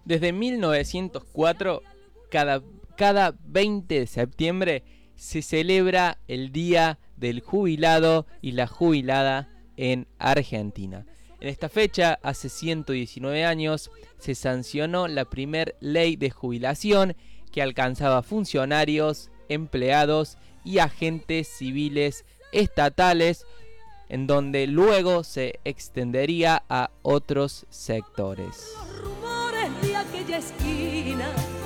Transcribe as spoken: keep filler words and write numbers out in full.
Desde mil novecientos cuatro, cada, cada veinte de septiembre se celebra el Día del Jubilado y la Jubilada en Argentina. En esta fecha, hace ciento diecinueve años, se sancionó la primer ley de jubilación que alcanzaba funcionarios, empleados y agentes civiles estatales, en donde luego se extendería a otros sectores. Los rumores de aquella esquina